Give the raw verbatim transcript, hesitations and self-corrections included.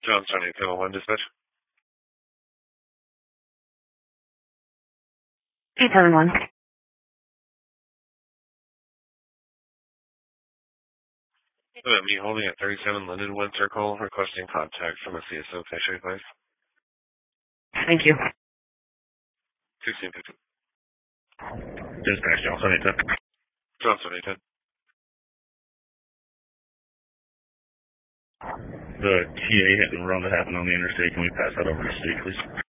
John Sunny, Channel one Dispatch. eight seven one. Uh, me holding at thirty-seven Linden Wood Circle, requesting contact from a C S O patient, please. Thank you. sixteen fifty. Dispatch, Johnson eight ten. Johnson eight ten. The T A had a run that happened on the interstate. Can we pass that over to Steve, please?